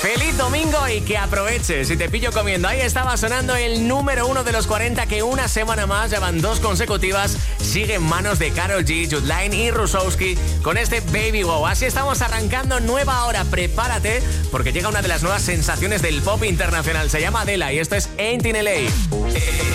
Feliz domingo y que aproveches. Si te pillo comiendo, ahí estaba sonando el número 1 de los 40 que una semana más, ya van 2 consecutivas, sigue en manos de Karol G, Judline y Rusowski con este Baby Wow. Así estamos arrancando nueva hora. Prepárate porque llega una de las nuevas sensaciones del pop internacional. Se llama Adele y esto es Ain't in LA.